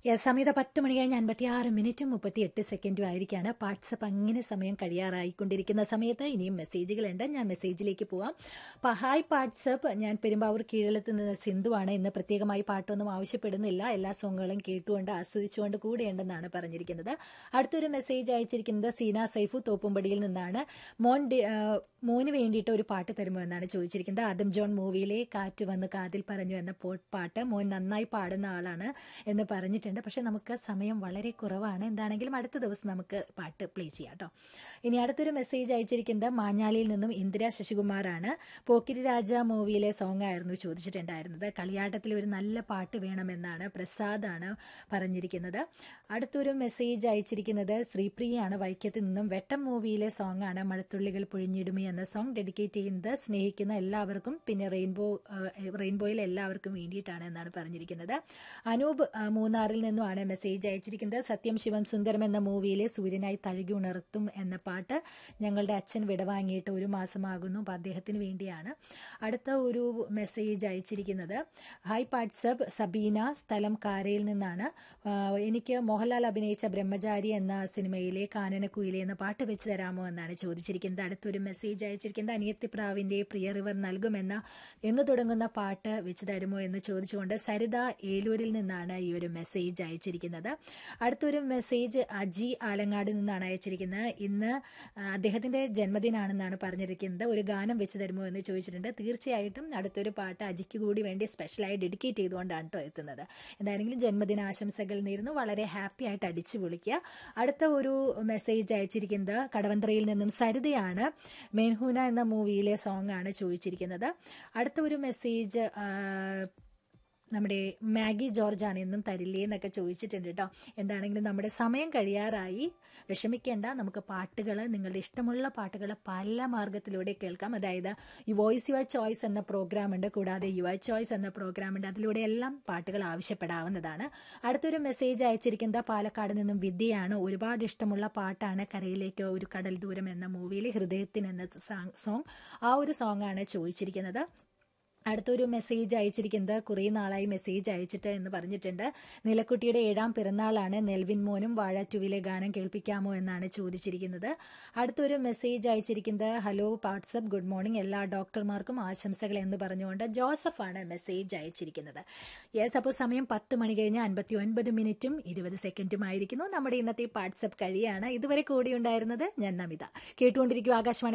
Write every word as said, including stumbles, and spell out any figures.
Yes, സമയത്ത് പത്ത് മണി കഴിഞ്ഞ് അൻപത്തി ആറ് മിനിറ്റും മുപ്പത്തി എട്ട് സെക്കൻഡും ആയിരിക്കാണ്. വാട്സപ്പ് അങ്ങനെ സമയം കഴിയാറായിക്കൊണ്ടിരിക്കുന്ന സമയത്ത് ഇനിയും മെസ്സേജുകളുണ്ട്. ഞാൻ മെസ്സേജിലേക്ക് പോവാം. അപ്പോൾ ഹായ് വാട്സപ്പ്, ഞാൻ പെരുമ്പാവൂർ കീഴലത്ത് നിന്ന് സിന്ധുവാണ്. ഇന്ന് പ്രത്യേകമായി പാട്ടൊന്നും ആവശ്യപ്പെടുന്നില്ല, എല്ലാ സോങ്ങുകളും കേട്ടുകൊണ്ട് ആസ്വദിച്ചുകൊണ്ട് കൂടെയുണ്ടെന്നാണ് പറഞ്ഞിരിക്കുന്നത്. അടുത്തൊരു മെസ്സേജ് അയച്ചിരിക്കുന്നത് സീന സൈഫു തോപ്പുംപടിയിൽ നിന്നാണ്. മോൻ മോന് വേണ്ടിയിട്ട് ഒരു പാട്ട് തരുമോ എന്നാണ് ചോദിച്ചിരിക്കുന്നത്. ആദം ജോൺ മൂവിയിലെ കാറ്റ് വന്ന് കാതിൽ പറഞ്ഞു എന്ന പാട്ട് മോൻ നന്നായി പാടുന്ന ആളാണ് എന്ന് പറഞ്ഞിട്ടുണ്ട്. പക്ഷേ നമുക്ക് സമയം വളരെ കുറവാണ്. എന്താണെങ്കിലും അടുത്ത ദിവസം നമുക്ക് പാട്ട് പ്ലേ ചെയ്യാം കേട്ടോ. ഇനി അടുത്തൊരു മെസ്സേജ് അയച്ചിരിക്കുന്നത് മാഞ്ഞാലിയിൽ നിന്നും ഇന്ദിര ശശികുമാറാണ്. പോക്കിരി രാജ മൂവിയിലെ സോങ് ആയിരുന്നു ചോദിച്ചിട്ടുണ്ടായിരുന്നത്. കളിയാട്ടത്തിൽ ഒരു നല്ല പാട്ട് വേണമെന്നാണ് പ്രസാദാണ് പറഞ്ഞിരിക്കുന്നത്. അടുത്തൊരു മെസ്സേജ് അയച്ചിരിക്കുന്നത് ശ്രീപ്രിയയാണ്. വൈക്കത്ത് നിന്നും വെട്ടം മൂവിയിലെ സോങ് ആണ് മഴത്തുള്ളികൾ പൊഴിഞ്ഞിടുമി എന്ന സോങ് ഡെഡിക്കേറ്റ് ചെയ്യുന്നത് സ്നേഹിക്കുന്ന എല്ലാവർക്കും, പിന്നെ റെയിൻബോ റെയിൻബോയിൽ എല്ലാവർക്കും വേണ്ടിയിട്ടാണ് എന്നാണ് പറഞ്ഞിരിക്കുന്നത്. അനൂപ് മൂന്നാറിൽ നിന്നുമാണ് മെസ്സേജ് അയച്ചിരിക്കുന്നത്. സത്യം ശിവം സുന്ദരം എന്ന മൂവിയിലെ സൂര്യനായി തഴുകി ഉണർത്തും എന്ന പാട്ട് ഞങ്ങളുടെ അച്ഛൻ വിടവാങ്ങിയിട്ട് ഒരു മാസമാകുന്നു, അപ്പോൾ അദ്ദേഹത്തിന് വേണ്ടിയാണ്. അടുത്ത ഒരു മെസ്സേജ് അയച്ചിരിക്കുന്നത് ഹായ് വാട്സപ്പ്, സബീന, സ്ഥലം കാരയിൽ നിന്നാണ്. എനിക്ക് മോഹൻലാൽ അഭിനയിച്ച ബ്രഹ്മചാരി എന്ന സിനിമയിലെ കാനനക്കുയിലെ എന്ന പാട്ട് വെച്ച് തരാമോ എന്നാണ് ചോദിച്ചിരിക്കുന്നത്. അടുത്തൊരു മെസ്സേജ് അയച്ചിരിക്കുന്നത് അനിയത്തിപ്രാവിൻ്റെ പ്രിയറിവർ നൽകുമെന്ന എന്ന് തുടങ്ങുന്ന പാട്ട് വെച്ച് തരുമോ എന്ന് ചോദിച്ചുകൊണ്ട് സരിത ഏലൂരിൽ നിന്നാണ് ഈ ഒരു മെസ്സേജ് അയച്ചിരിക്കുന്നത്. അടുത്തൊരു മെസ്സേജ് അജി ആലങ്ങാട് നിന്നാണ് അയച്ചിരിക്കുന്നത്. ഇന്ന് അദ്ദേഹത്തിൻ്റെ ജന്മദിനാണെന്നാണ് പറഞ്ഞിരിക്കുന്നത്. ഒരു ഗാനം വെച്ച് തരുമോ എന്ന് ചോദിച്ചിട്ടുണ്ട്. തീർച്ചയായിട്ടും അടുത്തൊരു പാട്ട് അജിക്ക് കൂടി വേണ്ടി സ്പെഷ്യലായി ഡെഡിക്കേറ്റ് ചെയ്തുകൊണ്ടാണ് കേട്ടോ എത്തുന്നത്. എന്താണെങ്കിലും ജന്മദിനാശംസകൾ നേരുന്നു. വളരെ ഹാപ്പി ആയിട്ട് അടിച്ചു പൊളിക്കുക. അടുത്ത ഒരു മെസ്സേജ് അയച്ചിരിക്കുന്നത് കടവന്ത്രയിൽ നിന്നും സരിതയാണ്. മെൻഹൂന എന്ന മൂവിയിലെ സോങ് ആണ് ചോദിച്ചിരിക്കുന്നത്. അടുത്ത ഒരു മെസ്സേജ് നമ്മുടെ മാഗി ജോർജാണ്. എന്നും തരില്ലേ എന്നൊക്കെ ചോദിച്ചിട്ടുണ്ട് കേട്ടോ. എന്താണെങ്കിലും നമ്മുടെ സമയം കഴിയാറായി, വിഷമിക്കേണ്ട. നമുക്ക് പാട്ടുകൾ, നിങ്ങളുടെ ഇഷ്ടമുള്ള പാട്ടുകൾ പല മാർഗത്തിലൂടെ കേൾക്കാം. അതായത് ഈ വോയിസ് യുവർ ചോയ്സ് എന്ന പ്രോഗ്രാം ഉണ്ട്, കൂടാതെ യുവർ ചോയ്സ് എന്ന പ്രോഗ്രാം ഉണ്ട്. അതിലൂടെ എല്ലാം പാട്ടുകൾ ആവശ്യപ്പെടാവുന്നതാണ്. അടുത്തൊരു മെസ്സേജ് അയച്ചിരിക്കുന്നത് പാലക്കാട് നിന്നും വിദ്യയാണ്. ഒരുപാട് ഇഷ്ടമുള്ള പാട്ടാണ് കരയിലേക്ക് ഒരു കടൽ ദൂരം എന്ന മൂവിയിൽ ഹൃദയത്തിന് എന്ന സോങ്, ആ ഒരു സോങ് ആണ് ചോദിച്ചിരിക്കുന്നത്. അടുത്തൊരു മെസ്സേജ് അയച്ചിരിക്കുന്നത് കുറേ നാളായി മെസ്സേജ് അയച്ചിട്ട് എന്ന് പറഞ്ഞിട്ടുണ്ട്. നിലക്കുട്ടിയുടെ ഏഴാം പിറന്നാളാണ്. നെൽവിൻ മോനും വാഴ ടുവിലെ ഗാനം കേൾപ്പിക്കാമോ എന്നാണ് ചോദിച്ചിരിക്കുന്നത്. അടുത്തൊരു മെസ്സേജ് അയച്ചിരിക്കുന്നത് ഹലോ വാട്സപ്പ്, ഗുഡ് മോർണിംഗ്, എല്ലാ ഡോക്ടർമാർക്കും ആശംസകൾ എന്ന് പറഞ്ഞുകൊണ്ട് ജോസഫാണ് മെസ്സേജ് അയച്ചിരിക്കുന്നത്. യെസ്, അപ്പോൾ സമയം പത്ത് മണി കഴിഞ്ഞ് അൻപത്തി ഒൻപത് മിനിറ്റും ഇരുപത് സെക്കൻഡും ആയിരിക്കുന്നു. നമ്മുടെ ഇന്നത്തെ വാട്സപ്പ് കഴിയാണ്. ഇതുവരെ കൂടി ഉണ്ടായിരുന്നത് ഞാൻ നമിത. കേട്ടുകൊണ്ടിരിക്കുക ആകാശവാണി